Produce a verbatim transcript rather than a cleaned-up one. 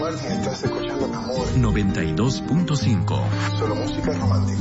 Martin, estás escuchando Amor noventa y dos punto cinco. Solo música romántica.